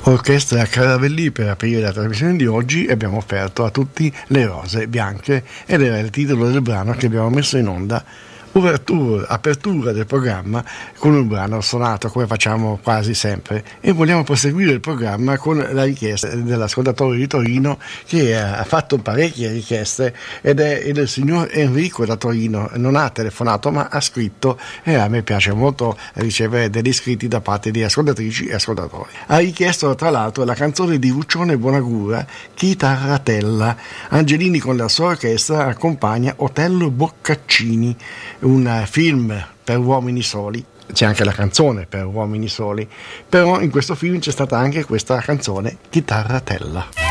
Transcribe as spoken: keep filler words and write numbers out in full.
Orchestra Caravelli, per aprire la trasmissione di oggi abbiamo offerto a tutti Le rose bianche ed era il titolo del brano che abbiamo messo in onda. Ouverture, apertura del programma con un brano suonato come facciamo quasi sempre, e vogliamo proseguire il programma con la richiesta dell'ascoltatore di Torino che ha fatto parecchie richieste, ed è il signor Enrico da Torino. Non ha telefonato ma ha scritto, e a me piace molto ricevere degli iscritti da parte di ascoltatrici e ascoltatori. Ha richiesto tra l'altro la canzone di Lucione Bonagura, Chitarratella. Angelini con la sua orchestra accompagna Otello Boccaccini, un film per uomini soli. C'è anche la canzone per uomini soli, però in questo film c'è stata anche questa canzone, Chitarratella.